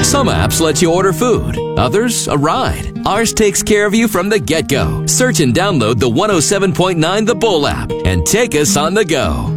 Some apps let you order food, others a ride. Ours takes care of you from the get-go. Search and download the 107.9 The Bull app and take us on the go.